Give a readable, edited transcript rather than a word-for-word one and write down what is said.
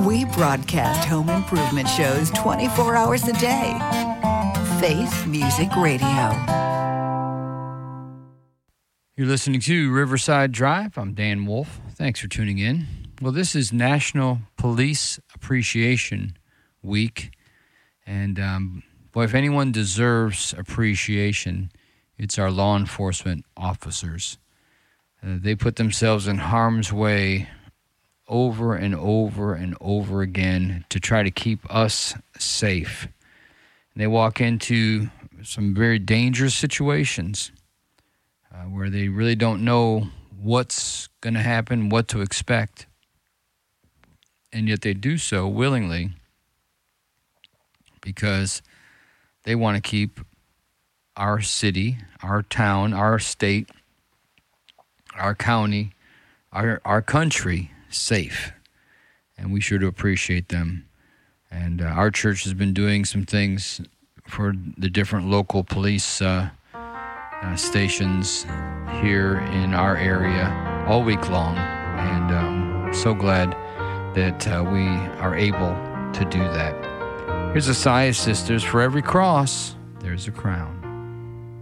We broadcast home improvement shows 24 hours a day. Faith Music Radio. You're listening to Riverside Drive. I'm Dan Wolf. Thanks for tuning in. Well, this is National Police Appreciation Week. And, boy, if anyone deserves appreciation, it's our law enforcement officers. They put themselves in harm's way over and over and over again to try to keep us safe. And they walk into some very dangerous situations where they really don't know what's going to happen, what to expect. And yet they do so willingly because they want to keep our city, our town, our state, our county, our country safe. And we sure do appreciate them. And our church has been doing some things for the different local police stations here in our area all week long. And so glad that we are able to do that. Here's the Siah Sisters. For every cross, there's a crown.